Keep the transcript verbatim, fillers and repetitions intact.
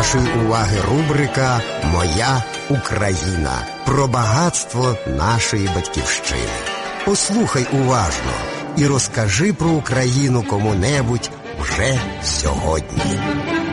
вашої уваги рубрика «Моя Україна» про багатство нашої батьківщини. Послухай уважно і розкажи про Україну кому-небудь вже сьогодні.